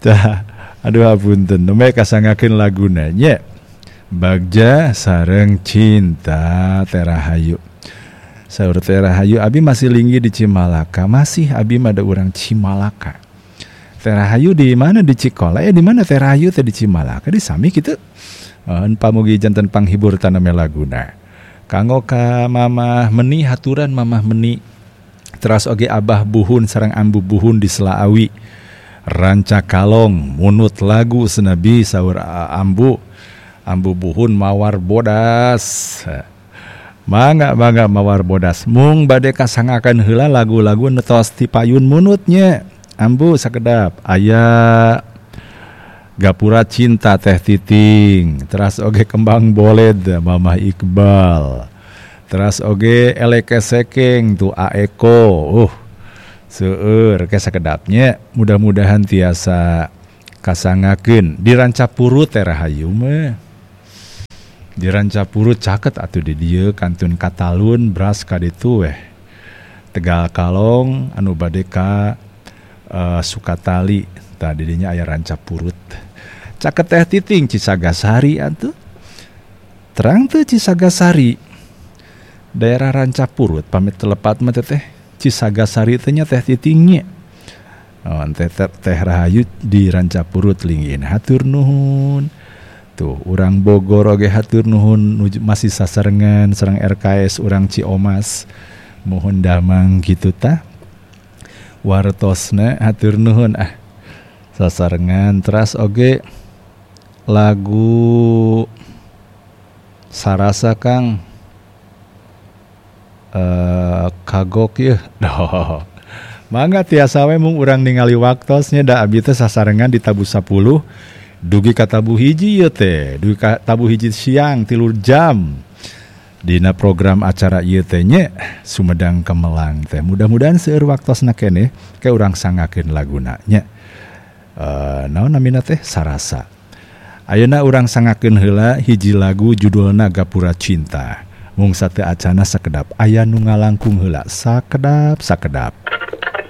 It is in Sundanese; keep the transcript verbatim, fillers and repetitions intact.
Tah, aduh apunten, nomé kasangakeun laguna nya. Bagja sareng cinta Teh Rahayu. Saur Teh Rahayu, abi masih linggi di Cimalaka, masih abi mah ada urang Cimalaka. Teh Rahayu di mana di Cikola? Ya di mana Teh Rahayu teh di Cimalaka? Di sami kitu. Eun pamugi janten panghibur taname laguna. Kanggo ka Mamah Meni haturan Mamah Meni. Teras oge Abah Buhun sareng Ambu Buhun di Selaawi. Ranca Kalong munut lagu senabi saur Ambu. Ambu Buhun mawar bodas. Mangga mangga mawar bodas. Mung bade kasangakeun heula lagu-lagu netos ti payun munutnya. Ambu sakedap aya Gapura Cinta Teh Titing, teras oge Kembang Boled Mamah Iqbal, teras oge Eleke Sekeng tu Aeko. Uh seueur ke sakedapnya, mudah-mudahan tiasa kasangakeun di Rancapurut Teh Rahayu mah. Di Rancapurut caket atuh di dieu kantun Katalun beras ka ditu weh. Tegal Kalong anu bade ka Uh, Sukatali tadi dinya aya Rancapurut. Caket Teh Titing Cisagasari atuh. Terang teu Cisagasari. Daerah Rancapurut pamit telepat mah teh Cisagasari teh nya Teh Titingnya. Oh, teh Teh Rahayu di Rancapurut linggin. Hatur nuhun. Tuh, urang Bogor oge hatur nuhun masih sasarengan sareng R K S urang Ciomas. Mohon damang kitu tah. Wartosna hatur nuhun ah sasarengan. Teras oge lagu sarasa Kang uh, kagok yeuh doh mangga tiasa we mung urang ningali waktosnya da abi teh sasarengan di tabu sapuluh dugi ka tabu hiji ieu teh dugi ka tabu hiji siang tilu jam dina program acara ieu teh nya Sumedang Kemelang teh. Mudah-mudahan seueur waktosna keneh ke urang sangakeun laguna nya. Uh, naon namina teh sarasa. Ayeuna urang sangakeun heula hiji lagu judulna Gapura Cinta. Mung sateu acana sakedap aya nu ngalangkung heula sakedap sakedap.